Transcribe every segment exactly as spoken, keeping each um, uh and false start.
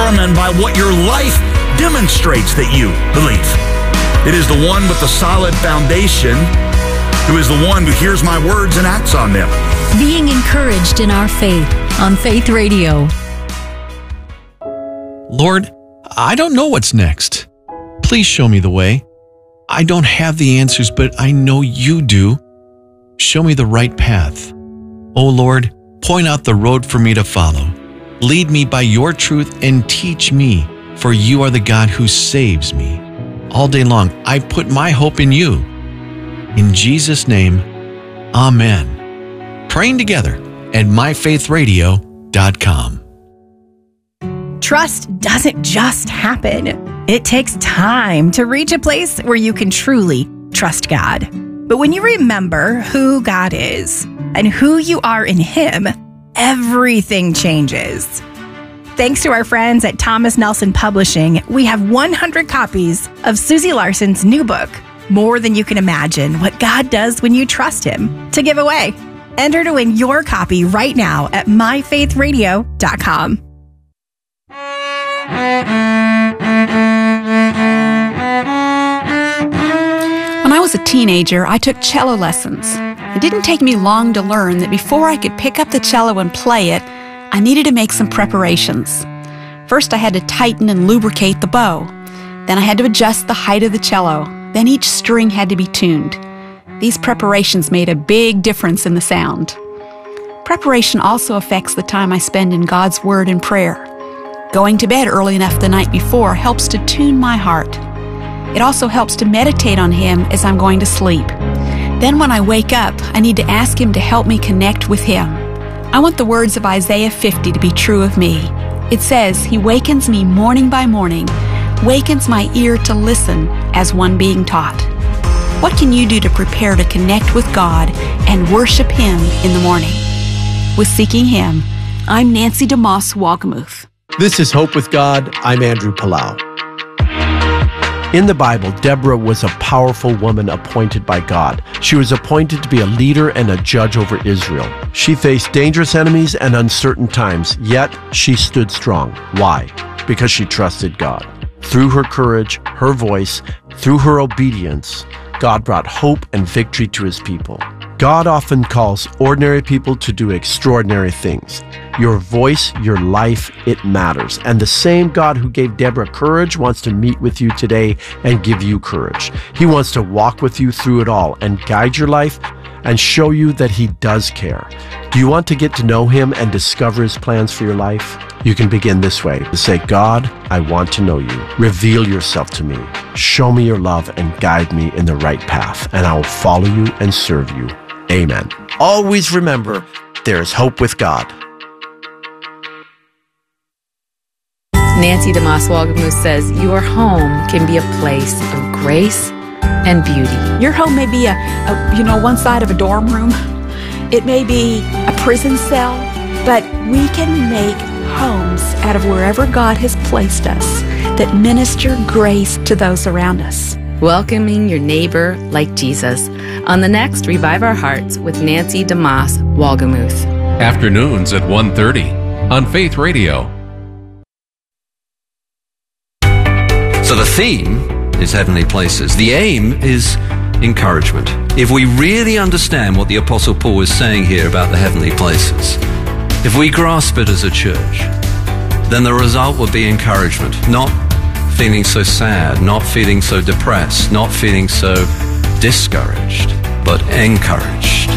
determined by what your life demonstrates that you believe. It is the one with the solid foundation who is the one who hears my words and acts on them. Being encouraged in our faith on Faith Radio. Lord, I don't know what's next. Please show me the way. I don't have the answers, but I know you do. Show me the right path. Oh Lord, point out the road for me to follow. Lead me by your truth and teach me, for you are the God who saves me. All day long, I put my hope in you. In Jesus' name, amen. Praying together at my faith radio dot com. Trust doesn't just happen. It takes time to reach a place where you can truly trust God. But when you remember who God is and who you are in Him, everything changes. Thanks to our friends at Thomas Nelson Publishing, we have one hundred copies of Susie Larson's new book, More Than You Can Imagine, What God Does When You Trust Him, to give away. Enter to win your copy right now at my faith radio dot com. When I was a teenager, I took cello lessons. It didn't take me long to learn that before I could pick up the cello and play it, I needed to make some preparations. First, I had to tighten and lubricate the bow. Then I had to adjust the height of the cello. Then each string had to be tuned. These preparations made a big difference in the sound. Preparation also affects the time I spend in God's Word and prayer. Going to bed early enough the night before helps to tune my heart. It also helps to meditate on Him as I'm going to sleep. Then when I wake up, I need to ask Him to help me connect with Him. I want the words of Isaiah fifty to be true of me. It says, He wakens me morning by morning, wakens my ear to listen as one being taught. What can you do to prepare to connect with God and worship Him in the morning? With Seeking Him, I'm Nancy DeMoss Wolgemuth. This is Hope with God. I'm Andrew Palau. In the Bible, Deborah was a powerful woman appointed by God. She was appointed to be a leader and a judge over Israel. She faced dangerous enemies and uncertain times, yet she stood strong. Why? Because she trusted God. Through her courage, her voice, through her obedience, God brought hope and victory to His people. God often calls ordinary people to do extraordinary things. Your voice, your life, it matters. And the same God who gave Deborah courage wants to meet with you today and give you courage. He wants to walk with you through it all and guide your life and show you that He does care. Do you want to get to know Him and discover His plans for your life? You can begin this way. Say, God, I want to know you. Reveal yourself to me. Show me your love and guide me in the right path, and I will follow you and serve you. Amen. Always remember, there is hope with God. Nancy DeMoss Wolgemuth says, your home can be a place of grace and beauty. Your home may be a, a, you know, one side of a dorm room. It may be a prison cell, but we can make homes out of wherever God has placed us that minister grace to those around us. Welcoming your neighbor like Jesus on the next Revive Our Hearts with Nancy DeMoss Wolgemuth. Afternoons at one thirty on Faith Radio. So the theme is heavenly places. The aim is encouragement. If we really understand what the Apostle Paul is saying here about the heavenly places, if we grasp it as a church, then the result will be encouragement. Not feeling so sad, not feeling so depressed, not feeling so discouraged, but encouraged.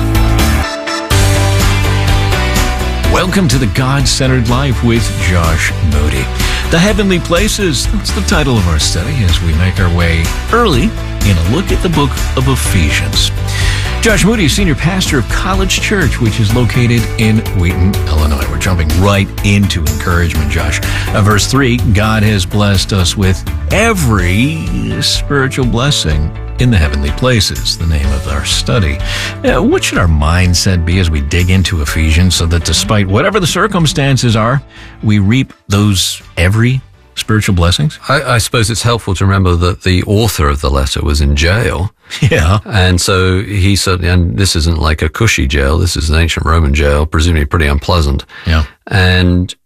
Welcome to the God-Centered Life with Josh Moody. The Heavenly Places, that's the title of our study as we make our way early in a look at the book of Ephesians. Josh Moody is senior pastor of College Church, which is located in Wheaton, Illinois. We're jumping right into encouragement, Josh. Uh, verse three, God has blessed us with every spiritual blessing in the heavenly places, the name of our study. Uh, what should our mindset be as we dig into Ephesians so that despite whatever the circumstances are, we reap those every spiritual blessings? I, I suppose it's helpful to remember that the author of the letter was in jail. Yeah. And so he said, and this isn't like a cushy jail, this is an ancient Roman jail, presumably pretty unpleasant. Yeah. And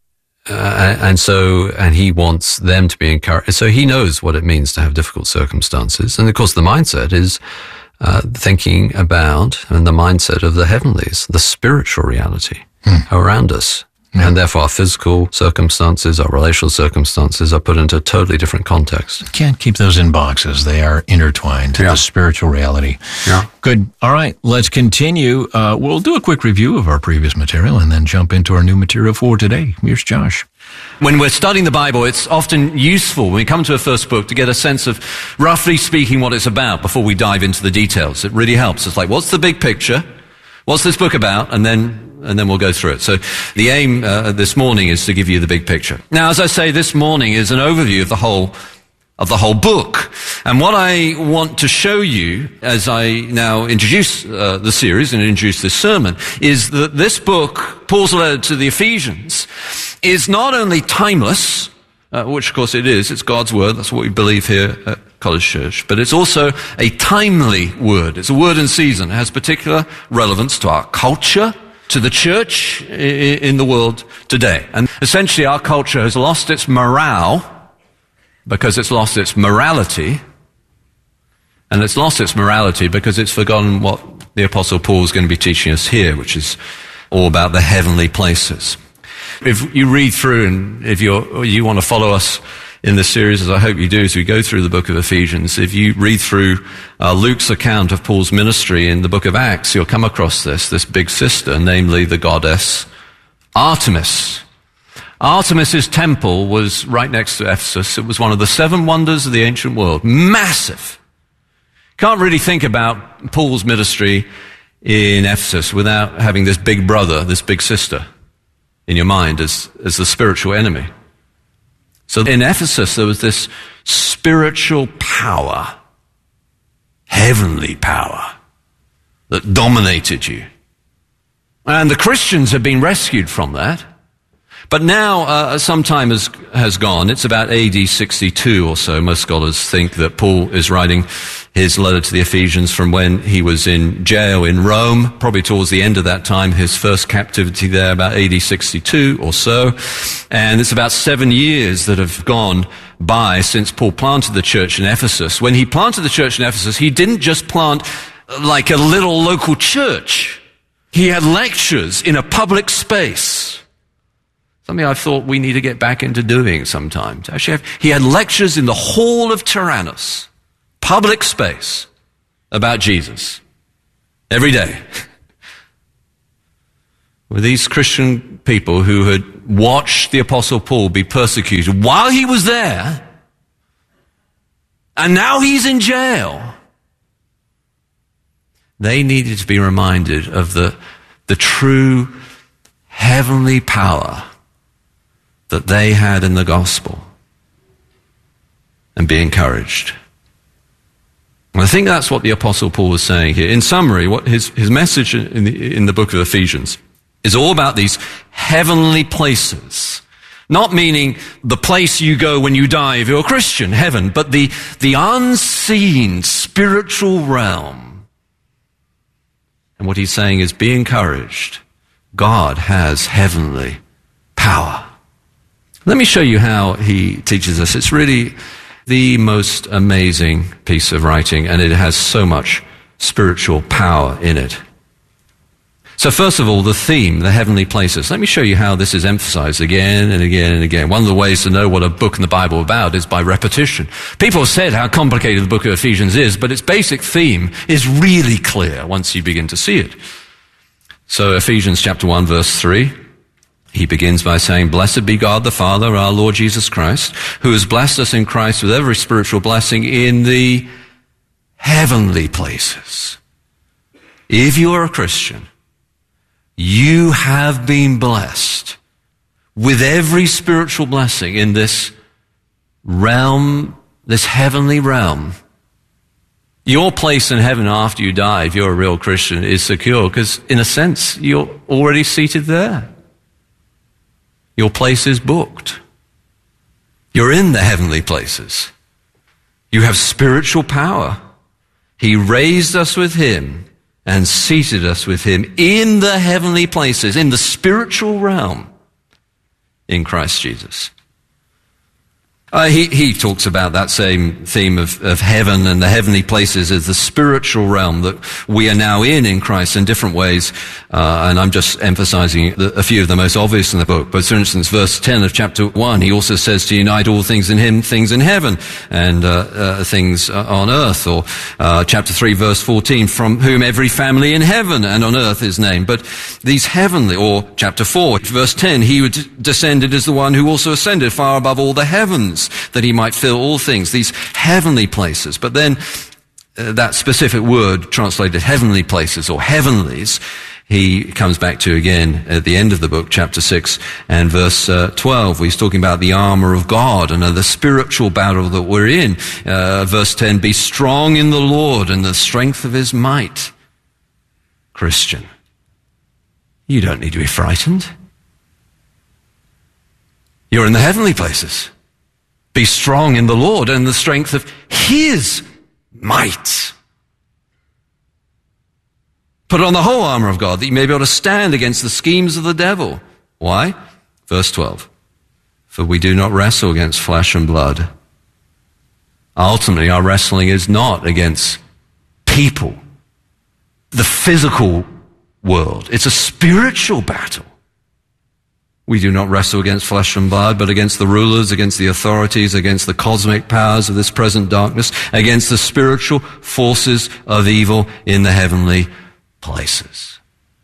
Uh, and so, and he wants them to be encouraged. So he knows what it means to have difficult circumstances. And of course, the mindset is uh, thinking about and the mindset of the heavenlies, the spiritual reality hmm. around us. Yeah. And therefore, our physical circumstances, our relational circumstances are put into a totally different context. Can't keep those in boxes. They are intertwined to yeah. the spiritual reality. Yeah. Good. All right, let's continue. Uh, we'll do a quick review of our previous material and then jump into our new material for today. Here's Josh. When we're studying the Bible, it's often useful when we come to a first book to get a sense of, roughly speaking, what it's about before we dive into the details. It really helps. It's like, what's the big picture? What's this book about? And then and then we'll go through it. So the aim uh, this morning is to give you the big picture. Now, as I say, this morning is an overview of the whole of the whole book. And what I want to show you as I now introduce uh, the series and introduce this sermon is that this book, Paul's letter to the Ephesians, is not only timeless, uh, which of course it is, it's God's word, that's what we believe here at College Church, but it's also a timely word. It's a word in season. It has particular relevance to our culture, to the church in the world today. And essentially our culture has lost its morale because it's lost its morality, and it's lost its morality because it's forgotten what the Apostle Paul is going to be teaching us here, which is all about the heavenly places. If you read through, and if you're, you want to follow us in this series, as I hope you do, as we go through the book of Ephesians, if you read through uh, Luke's account of Paul's ministry in the book of Acts, you'll come across this, this big sister, namely the goddess Artemis. Artemis's temple was right next to Ephesus. It was one of the seven wonders of the ancient world. Massive. Can't really think about Paul's ministry in Ephesus without having this big brother, this big sister in your mind as, as the spiritual enemy. So in Ephesus, there was this spiritual power, heavenly power, that dominated you. And the Christians have been rescued from that. But now, uh, some time has, has gone. It's about A D sixty-two or so. Most scholars think that Paul is writing his letter to the Ephesians from when he was in jail in Rome, probably towards the end of that time, his first captivity there, about A D sixty-two or so. And it's about seven years that have gone by since Paul planted the church in Ephesus. When he planted the church in Ephesus, he didn't just plant like a little local church. He had lectures in a public space. Something I thought we need to get back into doing sometime. To actually have, he had lectures in the hall of Tyrannus, public space, about Jesus. Every day. With these Christian people who had watched the Apostle Paul be persecuted while he was there, and now he's in jail. They needed to be reminded of the, the true heavenly power that they had in the gospel and be encouraged. And I think that's what the Apostle Paul was saying here. In summary, what his, his message in the, in the book of Ephesians is all about these heavenly places. Not meaning the place you go when you die if you're a Christian, heaven, but the, the unseen spiritual realm. And what he's saying is be encouraged. God has heavenly power. Let me show you how he teaches us. It's really the most amazing piece of writing, and it has so much spiritual power in it. So first of all, the theme, the heavenly places. Let me show you how this is emphasized again and again and again. One of the ways to know what a book in the Bible is about is by repetition. People have said how complicated the book of Ephesians is, but its basic theme is really clear once you begin to see it. So Ephesians chapter one, verse three. He begins by saying, "Blessed be God the Father, our Lord Jesus Christ, who has blessed us in Christ with every spiritual blessing in the heavenly places." If you are a Christian, you have been blessed with every spiritual blessing in this realm, this heavenly realm. Your place in heaven after you die, if you're a real Christian, is secure because, in a sense, you're already seated there. Your place is booked. You're in the heavenly places. You have spiritual power. He raised us with him and seated us with him in the heavenly places, in the spiritual realm. in Christ Jesus. Uh, he, he talks about that same theme of, of heaven and the heavenly places as the spiritual realm that we are now in in Christ in different ways. Uh, and I'm just emphasizing the, a few of the most obvious in the book. But for instance, verse ten of chapter one, he also says to unite all things in him, things in heaven and uh, uh, things on earth. Or uh, chapter three, verse fourteen, from whom every family in heaven and on earth is named. But these heavenly, or chapter four, verse ten, he who descended is the one who also ascended far above all the heavens, that he might fill all things, these heavenly places. But then uh, that specific word translated heavenly places or heavenlies, he comes back to again at the end of the book, chapter six and verse uh, twelve. He's talking about the armor of God and uh, the spiritual battle that we're in. Uh, verse ten, be strong in the Lord and the strength of his might. Christian, you don't need to be frightened. You're in the heavenly places. Be strong in the Lord and the strength of his might. Put on the whole armor of God that you may be able to stand against the schemes of the devil. Why? Verse twelve. For we do not wrestle against flesh and blood. Ultimately, our wrestling is not against people, the physical world. It's a spiritual battle. We do not wrestle against flesh and blood, but against the rulers, against the authorities, against the cosmic powers of this present darkness, against the spiritual forces of evil in the heavenly places.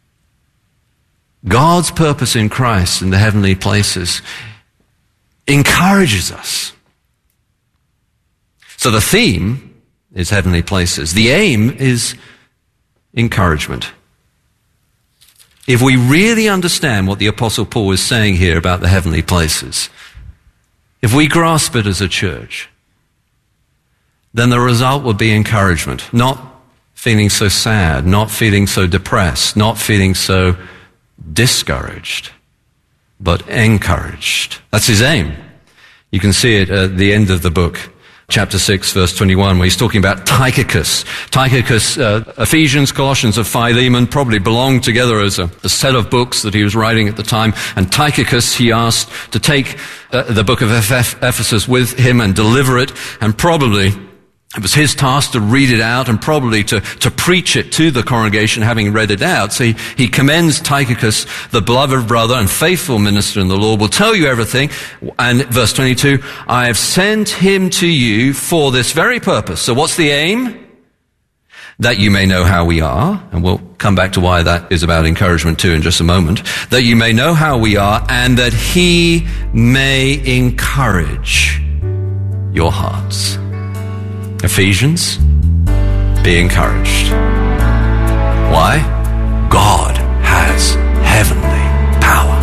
God's purpose in Christ in the heavenly places encourages us. So the theme is heavenly places. The aim is encouragement. If we really understand what the Apostle Paul is saying here about the heavenly places, if we grasp it as a church, then the result will be encouragement. Not feeling so sad, not feeling so depressed, not feeling so discouraged, but encouraged. That's his aim. You can see it at the end of the book. Chapter six, verse twenty-one, where he's talking about Tychicus. Tychicus, uh, Ephesians, Colossians, and Philemon probably belonged together as a, a set of books that he was writing at the time. And Tychicus, he asked to take uh, the book of Ephesus with him and deliver it, and probably it was his task to read it out and probably to, to preach it to the congregation having read it out. So he, he commends Tychicus, the beloved brother and faithful minister in the Lord, will tell you everything. And verse twenty-two, I have sent him to you for this very purpose. So what's the aim? That you may know how we are, and we'll come back to why that is about encouragement too in just a moment, that you may know how we are and that he may encourage your hearts. Ephesians, be encouraged. Why? God has heavenly power.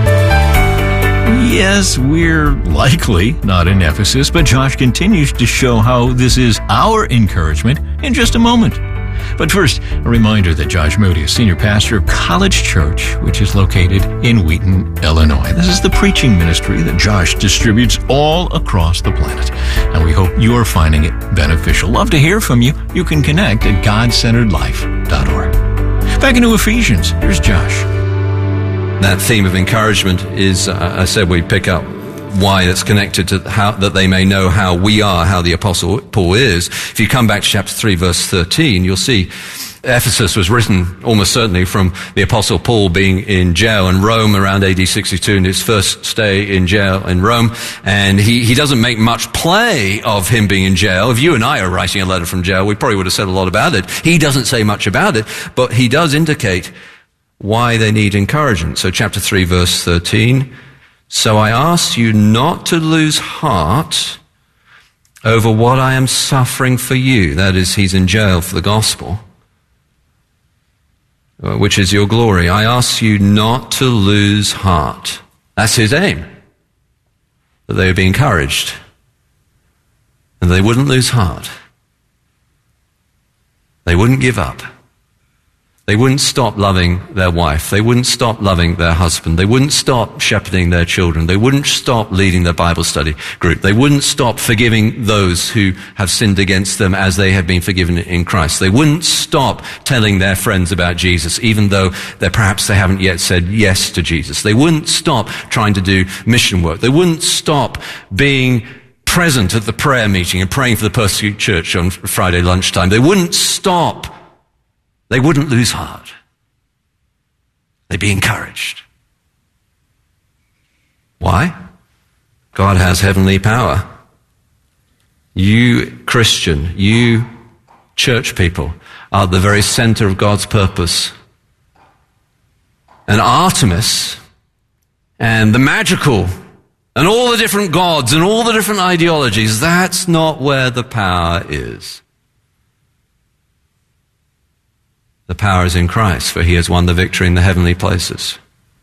Yes, we're likely not in Ephesus, but Josh continues to show how this is our encouragement in just a moment. But first, a reminder that Josh Moody is senior pastor of College Church, which is located in Wheaton, Illinois. This is the preaching ministry that Josh distributes all across the planet, and we hope you are finding it beneficial. Love to hear from you. You can connect at god centered life dot org. Back into Ephesians, here's Josh. That theme of encouragement is, uh, I said we pick up why that's connected to how, that they may know how we are, how the Apostle Paul is. If you come back to chapter three, verse thirteen, you'll see Ephesus was written almost certainly from the Apostle Paul being in jail in Rome around A D sixty-two, in his first stay in jail in Rome. And he, he doesn't make much play of him being in jail. If you and I are writing a letter from jail, we probably would have said a lot about it. He doesn't say much about it, but he does indicate why they need encouragement. So chapter three, verse thirteen, so I ask you not to lose heart over what I am suffering for you. That is, he's in jail for the gospel, which is your glory. I ask you not to lose heart. That's his aim, that they would be encouraged and they wouldn't lose heart. They wouldn't give up. They wouldn't stop loving their wife. They wouldn't stop loving their husband. They wouldn't stop shepherding their children. They wouldn't stop leading their Bible study group. They wouldn't stop forgiving those who have sinned against them as they have been forgiven in Christ. They wouldn't stop telling their friends about Jesus, even though they perhaps they haven't yet said yes to Jesus. They wouldn't stop trying to do mission work. They wouldn't stop being present at the prayer meeting and praying for the persecuted church on Friday lunchtime. They wouldn't stop. They wouldn't lose heart. They'd be encouraged. Why? God has heavenly power. You, Christian, you, church people, are at the very center of God's purpose. And Artemis and the magical and all the different gods and all the different ideologies, that's not where the power is. The power is in Christ, for he has won the victory in the heavenly places.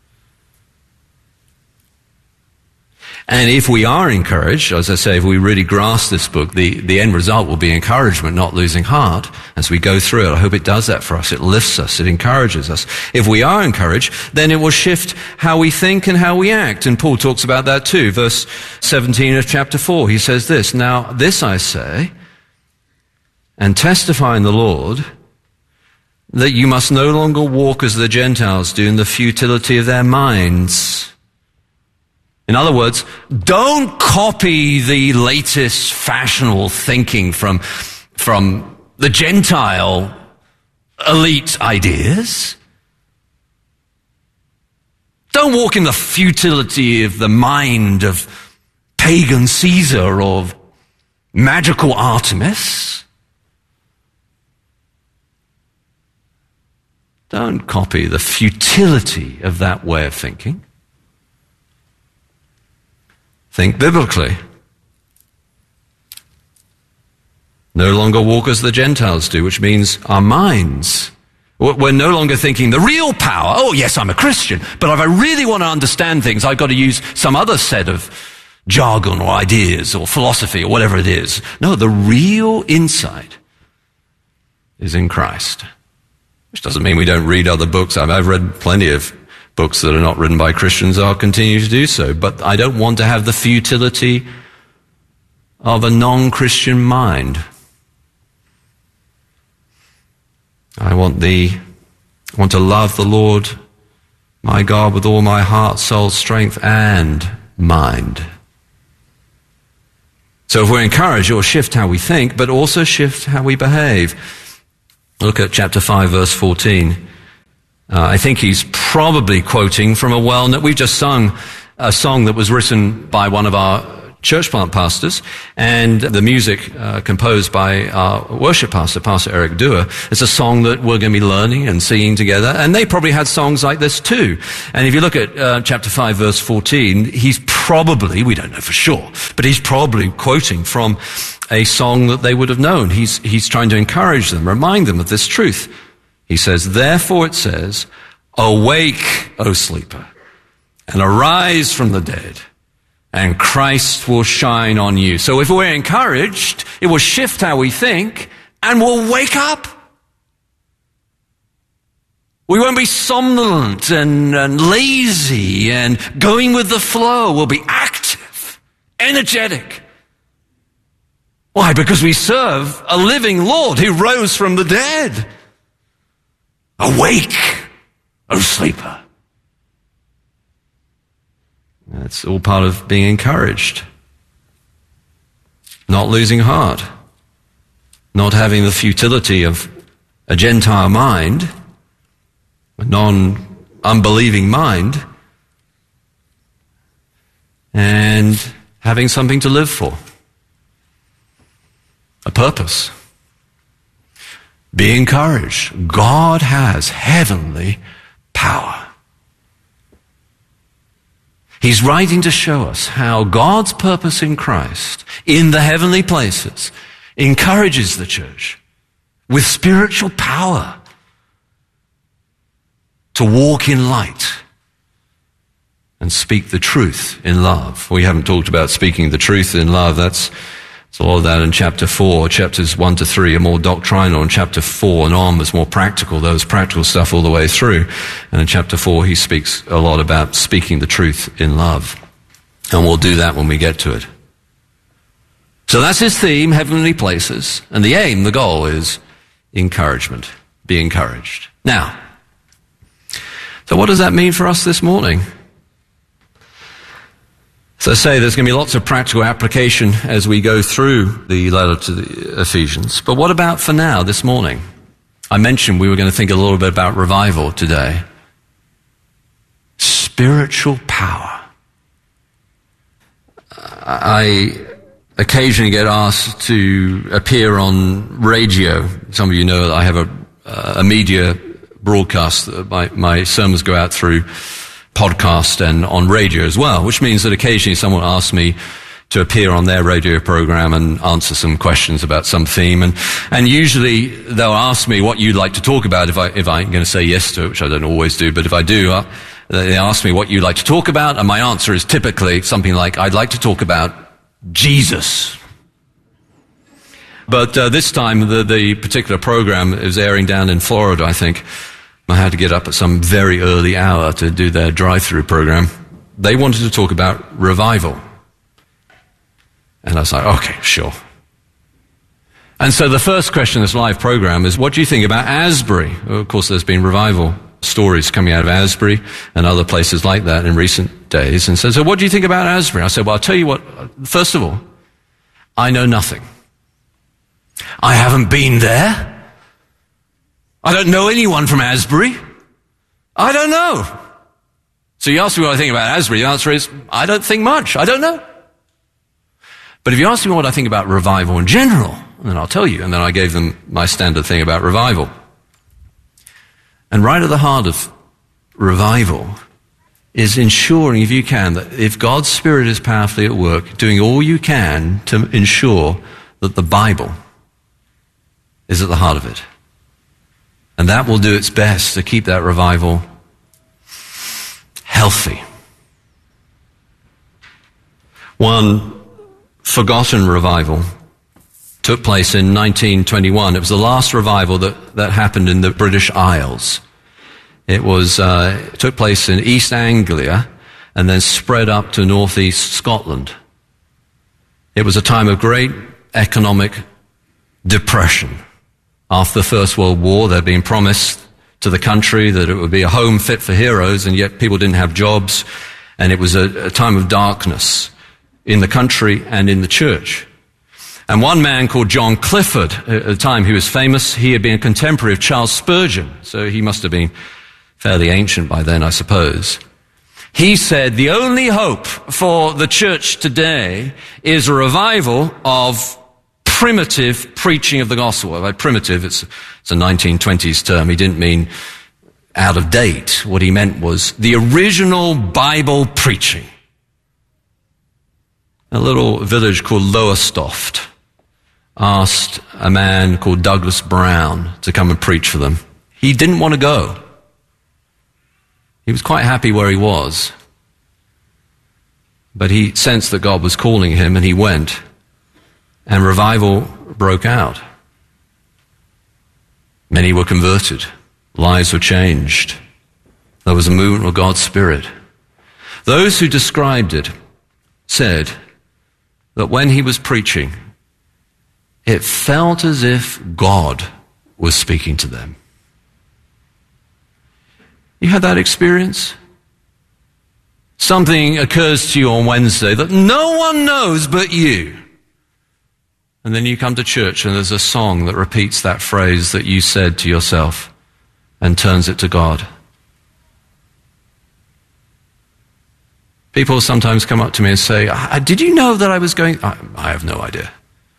And if we are encouraged, as I say, if we really grasp this book, the, the end result will be encouragement, not losing heart as we go through it. I hope it does that for us. It lifts us. It encourages us. If we are encouraged, then it will shift how we think and how we act. And Paul talks about that too. Verse seventeen of chapter four, he says this, "Now this I say, and testify in the Lord, that you must no longer walk as the Gentiles do in the futility of their minds." In other words, don't copy the latest fashionable thinking from, from the Gentile elite ideas. Don't walk in the futility of the mind of pagan Caesar or magical Artemis. Don't copy the futility of that way of thinking. Think biblically. No longer walk as the Gentiles do, which means our minds. We're no longer thinking the real power. Oh, yes, I'm a Christian, but if I really want to understand things, I've got to use some other set of jargon or ideas or philosophy or whatever it is. No, the real insight is in Christ. Which doesn't mean we don't read other books. I've read plenty of books that are not written by Christians. I'll continue to do so. But I don't want to have the futility of a non-Christian mind. I want the, I want to love the Lord my God with all my heart, soul, strength, and mind. So if we're encouraged, it will shift how we think, but also shift how we behave. Look at chapter five, verse fourteen. Uh, I think he's probably quoting from a well-known, we've just sung a song that was written by one of our church plant pastors, and the music uh, composed by our worship pastor, Pastor Eric Dewar. It's a song that we're going to be learning and singing together, and they probably had songs like this too. And if you look at uh, chapter five, verse fourteen, he's probably, we don't know for sure, but he's probably quoting from a song that they would have known. He's, he's trying to encourage them, remind them of this truth. He says, "Therefore it says, awake, O sleeper, and arise from the dead, and Christ will shine on you." So if we're encouraged, it will shift how we think, and we'll wake up. We won't be somnolent and, and lazy and going with the flow. We'll be active, energetic. Why? Because we serve a living Lord who rose from the dead. Awake, O sleeper. That's all part of being encouraged. Not losing heart. Not having the futility of a Gentile mind, a non-unbelieving mind, and having something to live for. A purpose. Be encouraged. God has heavenly power. He's writing to show us how God's purpose in Christ, in the heavenly places, encourages the church with spiritual power to walk in light and speak the truth in love. We haven't talked about speaking the truth in love. That's So all of that in chapter four. Chapters one to three are more doctrinal, and chapter four and on was more practical. There was practical stuff all the way through. And in chapter four, he speaks a lot about speaking the truth in love. And we'll do that when we get to it. So that's his theme, heavenly places. And the aim, the goal is encouragement. Be encouraged. Now, so what does that mean for us this morning? So I say there's going to be lots of practical application as we go through the letter to the Ephesians. But what about for now, this morning? I mentioned we were going to think a little bit about revival today. Spiritual power. I occasionally get asked to appear on radio. Some of you know that I have a, a media broadcast. My, my sermons go out through podcast and on radio as well, which means that occasionally someone asks me to appear on their radio program and answer some questions about some theme. And, and usually they'll ask me what you'd like to talk about if I, if I'm going to say yes to it, which I don't always do, but if I do, uh, they ask me what you'd like to talk about, and my answer is typically something like, I'd like to talk about Jesus. But uh, this time, the, the particular program is airing down in Florida, I think. I had to get up at some very early hour to do their drive-through program. They wanted to talk about revival. And I was like, okay, sure. And so the first question in this live program is, what do you think about Asbury? Well, of course, there's been revival stories coming out of Asbury and other places like that in recent days. And so, so what do you think about Asbury? I said, well, I'll tell you what, first of all, I know nothing. I haven't been there. I don't know anyone from Asbury. I don't know. So you ask me what I think about Asbury, the answer is, I don't think much. I don't know. But if you ask me what I think about revival in general, then I'll tell you. And then I gave them my standard thing about revival. And right at the heart of revival is ensuring, if you can, that if God's Spirit is powerfully at work, doing all you can to ensure that the Bible is at the heart of it. And that will do its best to keep that revival healthy. One forgotten revival took place in nineteen twenty-one. It was the last revival that, that happened in the British Isles. It was uh, it took place in East Anglia and then spread up to northeast Scotland. It was a time of great economic depression. After the First World War, they'd been promised to the country that it would be a home fit for heroes, and yet people didn't have jobs, and it was a, a time of darkness in the country and in the church. And one man called John Clifford, at the time he was famous, he had been a contemporary of Charles Spurgeon, so he must have been fairly ancient by then, I suppose. He said, the only hope for the church today is a revival of primitive preaching of the gospel. By primitive, it's, it's a nineteen twenties term. He didn't mean out of date. What he meant was the original Bible preaching. A little village called Lowestoft asked a man called Douglas Brown to come and preach for them. He didn't want to go. He was quite happy where he was. But he sensed that God was calling him, and he went. And revival broke out. Many were converted. Lives were changed. There was a movement of God's Spirit. Those who described it said that when he was preaching, it felt as if God was speaking to them. You had that experience? Something occurs to you on Wednesday that no one knows but you. And then you come to church and there's a song that repeats that phrase that you said to yourself and turns it to God. People sometimes come up to me and say, did you know that I was going? I, I have no idea.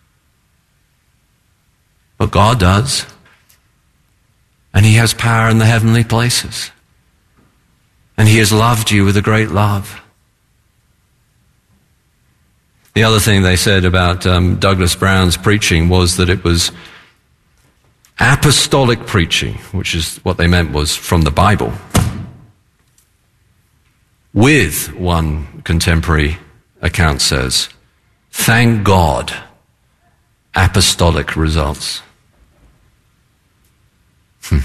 But God does. And he has power in the heavenly places. And he has loved you with a great love. The other thing they said about um, Douglas Brown's preaching was that it was apostolic preaching, which is what they meant was from the Bible, with, one contemporary account says, thank God apostolic results. Hmm.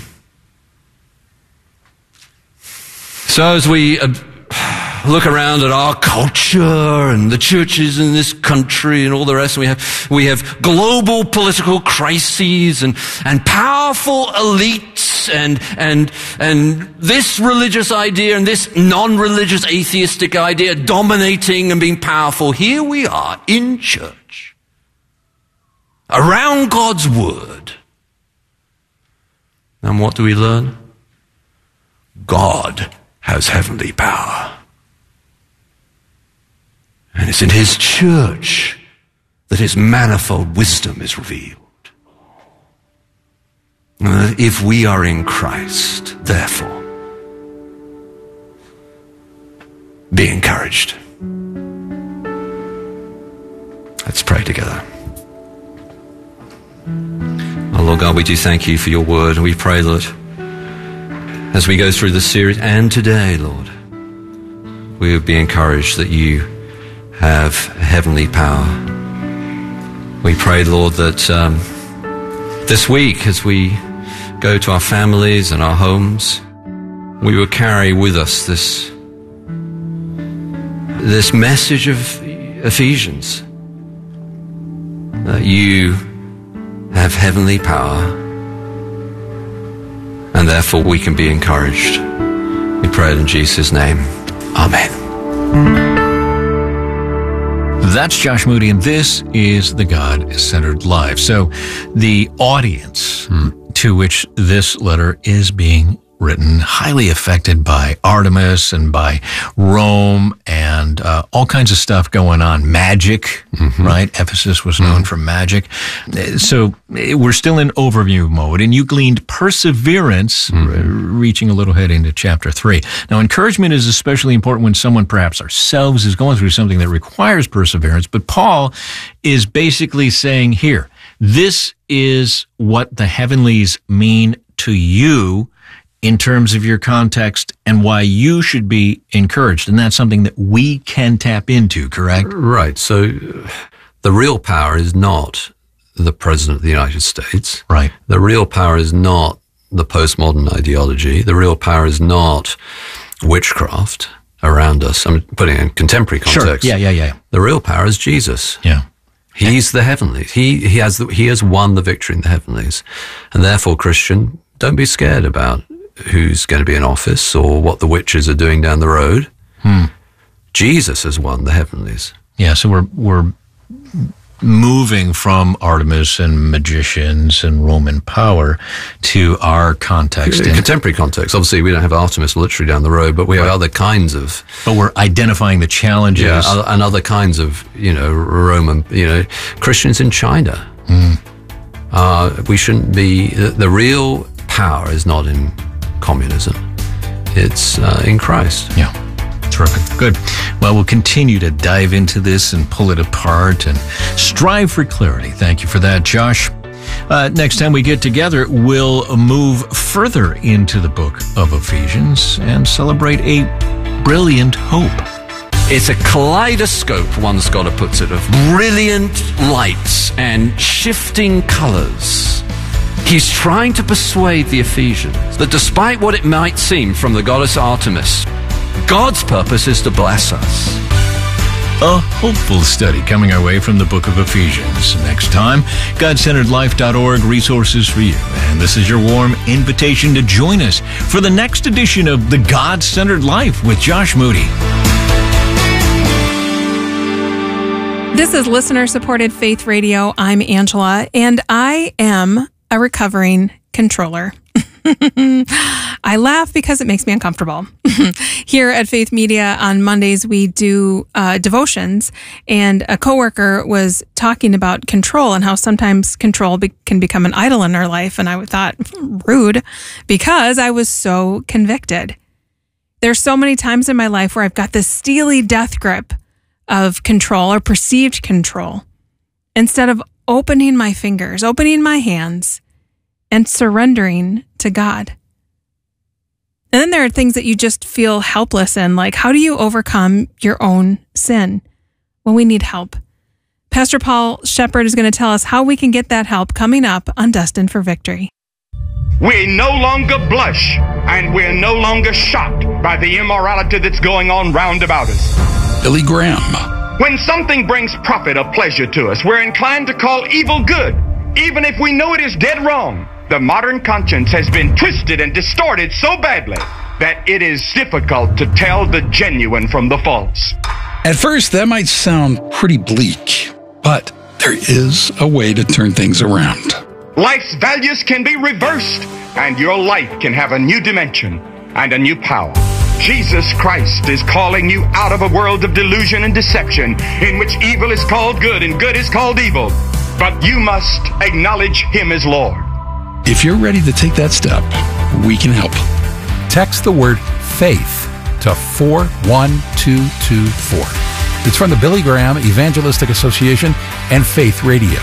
So as we uh, look around at our culture and the churches in this country and all the rest, we have we have global political crises and and powerful elites and and and this religious idea and this non-religious atheistic idea dominating and being powerful. Here we are in church, around God's word. And what do we learn? God has heavenly power. And it's in his church that his manifold wisdom is revealed. And if we are in Christ, therefore, be encouraged. Let's pray together. Oh, Lord God, we do thank you for your word, and we pray, Lord, as we go through this series and today, Lord, we would be encouraged that you have heavenly power. We pray, Lord, that um, this week as we go to our families and our homes, we will carry with us this, this message of Ephesians, that you have heavenly power, and therefore we can be encouraged. We pray it in Jesus' name. Amen. That's Josh Moody, and this is the God-Centered Life. So the audience hmm. to which this letter is being written, highly affected by Artemis and by Rome and uh, all kinds of stuff going on. Magic, mm-hmm. right? Ephesus was known mm-hmm. for magic. So we're still in overview mode, and you gleaned perseverance, mm-hmm. r- reaching a little head into chapter three. Now, encouragement is especially important when someone, perhaps ourselves, is going through something that requires perseverance. But Paul is basically saying here, this is what the heavenlies mean to you in terms of your context and why you should be encouraged. And that's something that we can tap into, correct? Right. So the real power is not the President of the United States. Right. The real power is not the postmodern ideology. The real power is not witchcraft around us. I'm putting it in contemporary context. Sure. Yeah, yeah, yeah. The real power is Jesus. Yeah. He's the heavenlies. He, he has the, he has won the victory in the heavenlies. And therefore, Christian, don't be scared about who's going to be in office or what the witches are doing down the road. Hmm. Jesus has won the heavenlies. Yeah, so we're we're moving from Artemis and magicians and Roman power to our context. In contemporary context. Obviously, we don't have Artemis literally down the road, but we have right. other kinds of... But we're identifying the challenges. Yeah, and other kinds of, you know, Roman, you know, Christians in China. Hmm. Uh, we shouldn't be... The, the real power is not in communism. It's uh, in Christ. Yeah. Terrific. Good. Well, we'll continue to dive into this and pull it apart and strive for clarity. Thank you for that, Josh. Uh, next time we get together, we'll move further into the book of Ephesians and celebrate a brilliant hope. It's a kaleidoscope, one scholar puts it, of brilliant lights and shifting colors. He's trying to persuade the Ephesians that despite what it might seem from the goddess Artemis, God's purpose is to bless us. A hopeful study coming our way from the book of Ephesians. Next time, God Centered Life dot org, resources for you. And this is your warm invitation to join us for the next edition of The God-Centered Life with Josh Moody. This is listener-supported Faith Radio. I'm Angela, and I am a recovering controller. I laugh because it makes me uncomfortable. Here at Faith Media on Mondays, we do uh, devotions, and a coworker was talking about control and how sometimes control be- can become an idol in our life. And I thought, rude, because I was so convicted. There's so many times in my life where I've got this steely death grip of control or perceived control, instead of opening my fingers, opening my hands, and surrendering to God. And then there are things that you just feel helpless in, like how do you overcome your own sin? Well, we need help. Pastor Paul Shepard is going to tell us how we can get that help coming up on Destined for Victory. We no longer blush, and we're no longer shocked by the immorality that's going on round about us. Billy Graham. When something brings profit or pleasure to us, we're inclined to call evil good, even if we know it is dead wrong. The modern conscience has been twisted and distorted so badly that it is difficult to tell the genuine from the false. At first, that might sound pretty bleak, but there is a way to turn things around. Life's values can be reversed, and your life can have a new dimension and a new power. Jesus Christ is calling you out of a world of delusion and deception in which evil is called good and good is called evil. But you must acknowledge Him as Lord. If you're ready to take that step, we can help. Text the word FAITH to four one two two four. It's from the Billy Graham Evangelistic Association and Faith Radio.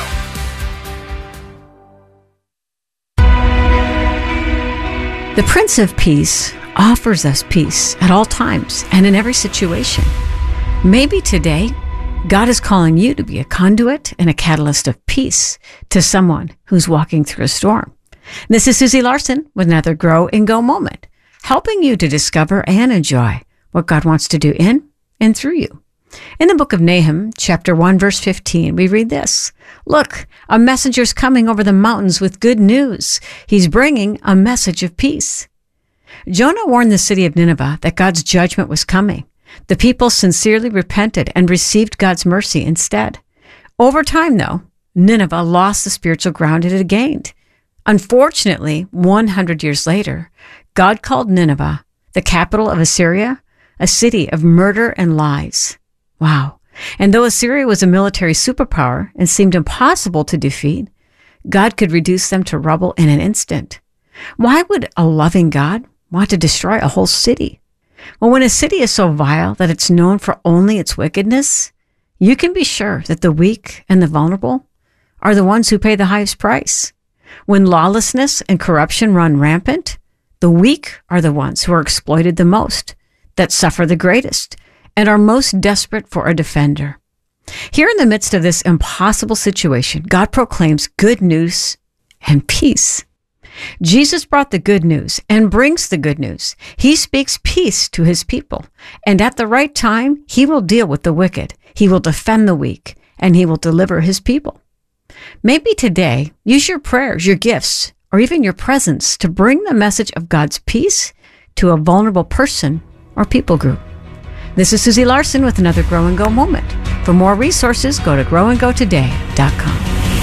The Prince of Peace offers us peace at all times and in every situation. Maybe today, God is calling you to be a conduit and a catalyst of peace to someone who's walking through a storm. This is Susie Larson with another Grow and Go moment, helping you to discover and enjoy what God wants to do in and through you. In the book of Nahum, chapter one, verse fifteen, we read this. Look, a messenger's coming over the mountains with good news. He's bringing a message of peace. Jonah warned the city of Nineveh that God's judgment was coming. The people sincerely repented and received God's mercy instead. Over time, though, Nineveh lost the spiritual ground it had gained. Unfortunately, one hundred years later, God called Nineveh, the capital of Assyria, a city of murder and lies. Wow. And though Assyria was a military superpower and seemed impossible to defeat, God could reduce them to rubble in an instant. Why would a loving God want to destroy a whole city? Well, when a city is so vile that it's known for only its wickedness, you can be sure that the weak and the vulnerable are the ones who pay the highest price. When lawlessness and corruption run rampant, the weak are the ones who are exploited the most, that suffer the greatest, and are most desperate for a defender. Here in the midst of this impossible situation, God proclaims good news and peace. Jesus brought the good news and brings the good news. He speaks peace to His people, and at the right time, He will deal with the wicked. He will defend the weak, and He will deliver His people. Maybe today, use your prayers, your gifts, or even your presence to bring the message of God's peace to a vulnerable person or people group. This is Susie Larson with another Grow and Go moment. For more resources, go to grow and go today dot com.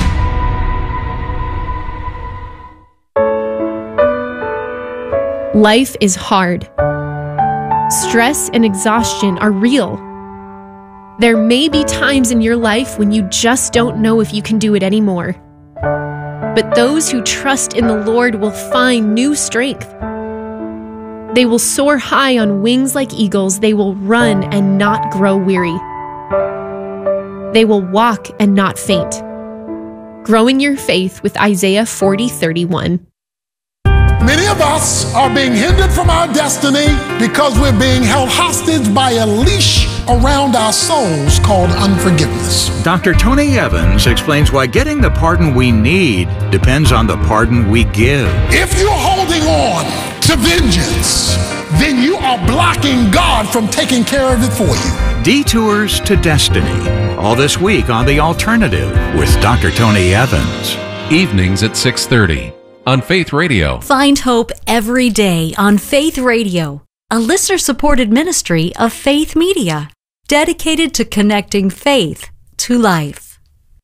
Life is hard. Stress and exhaustion are real. There may be times in your life when you just don't know if you can do it anymore. But those who trust in the Lord will find new strength. They will soar high on wings like eagles. They will run and not grow weary. They will walk and not faint. Growing your faith with Isaiah forty thirty-one. Many of us are being hindered from our destiny because we're being held hostage by a leash around our souls called unforgiveness. Doctor Tony Evans explains why getting the pardon we need depends on the pardon we give. If you're holding on to vengeance, then you are blocking God from taking care of it for you. Detours to Destiny. All this week on The Alternative with Doctor Tony Evans. Evenings at six thirty on Faith Radio. Find hope every day on Faith Radio, a listener-supported ministry of Faith Media, dedicated to connecting faith to life.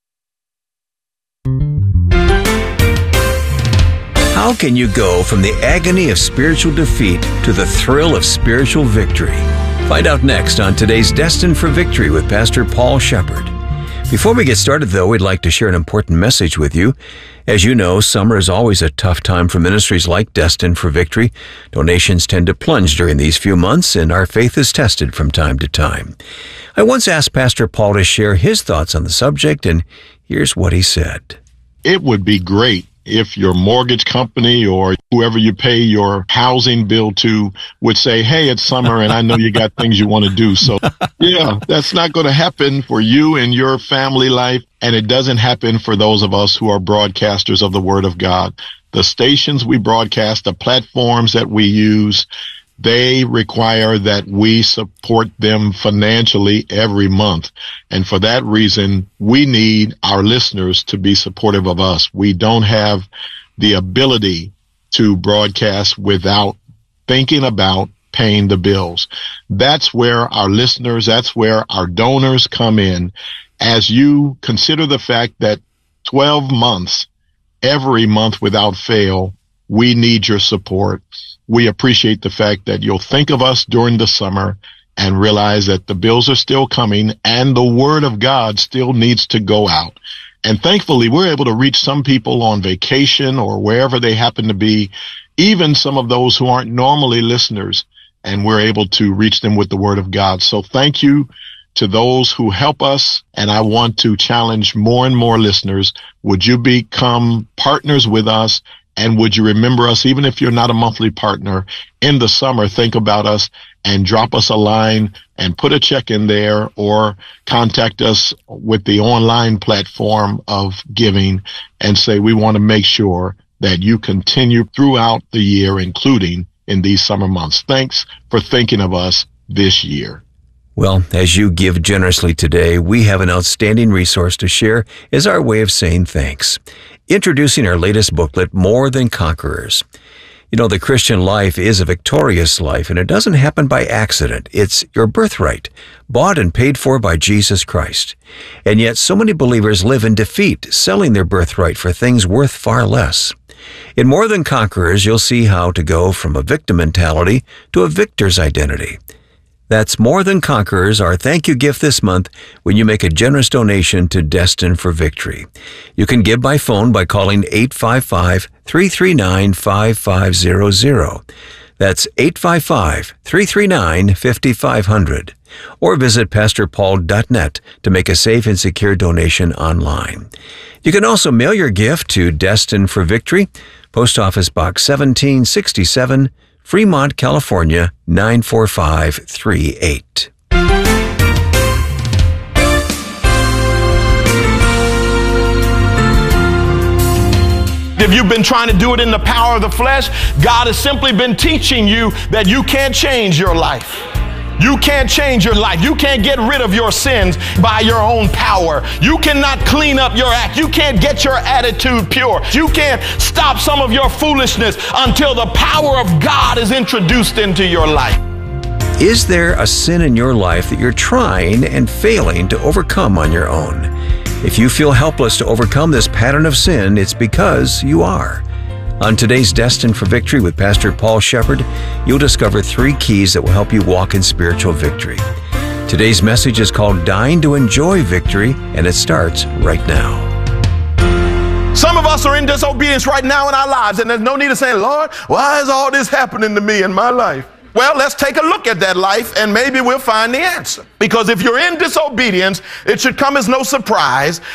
How can you go from the agony of spiritual defeat to the thrill of spiritual victory? Find out next on today's Destined for Victory with Pastor Paul Shepard. Before we get started, though, we'd like to share an important message with you. As you know, summer is always a tough time for ministries like Destined for Victory. Donations tend to plunge during these few months, and our faith is tested from time to time. I once asked Pastor Paul to share his thoughts on the subject, and here's what he said. It would be great if your mortgage company or whoever you pay your housing bill to would say, hey, it's summer and I know you got things you want to do. So yeah, that's not going to happen for you and your family life. And it doesn't happen for those of us who are broadcasters of the Word of God. The stations we broadcast, the platforms that we use, they require that we support them financially every month. And for that reason, we need our listeners to be supportive of us. We don't have the ability to broadcast without thinking about paying the bills. That's where our listeners, that's where our donors come in. As you consider the fact that twelve months, every month without fail, we need your support. We appreciate the fact that you'll think of us during the summer and realize that the bills are still coming and the Word of God still needs to go out. And thankfully, we're able to reach some people on vacation or wherever they happen to be, even some of those who aren't normally listeners, and we're able to reach them with the Word of God. So thank you to those who help us. And I want to challenge more and more listeners. Would you become partners with us? And would you remember us, even if you're not a monthly partner, in the summer, think about us and drop us a line and put a check in there or contact us with the online platform of giving and say, we want to make sure that you continue throughout the year, including in these summer months. Thanks for thinking of us this year. Well, as you give generously today, we have an outstanding resource to share as our way of saying thanks. Introducing our latest booklet, More Than Conquerors. You know, the Christian life is a victorious life, and it doesn't happen by accident. It's your birthright, bought and paid for by Jesus Christ. And yet, so many believers live in defeat, selling their birthright for things worth far less. In More Than Conquerors, you'll see how to go from a victim mentality to a victor's identity. That's More Than Conquerors, our thank you gift this month when you make a generous donation to Destined for Victory. You can give by phone by calling eight five five, three three nine, five five zero zero. That's eight five five, three three nine, five five zero zero. Or visit pastor paul dot net to make a safe and secure donation online. You can also mail your gift to Destined for Victory, Post Office Box seventeen sixty-seven, Fremont, California, nine four five three eight. If you've been trying to do it in the power of the flesh, God has simply been teaching you that you can't change your life. You can't change your life. You can't get rid of your sins by your own power. You cannot clean up your act. You can't get your attitude pure. You can't stop some of your foolishness until the power of God is introduced into your life. Is there a sin in your life that you're trying and failing to overcome on your own? If you feel helpless to overcome this pattern of sin, it's because you are. On today's Destined for Victory with Pastor Paul Shepard, you'll discover three keys that will help you walk in spiritual victory. Today's message is called Dying to Enjoy Victory, and it starts right now. Some of us are in disobedience right now in our lives, and there's no need of saying, Lord, why is all this happening to me in my life? Well, let's take a look at that life and maybe we'll find the answer. Because if you're in disobedience, it should come as no surprise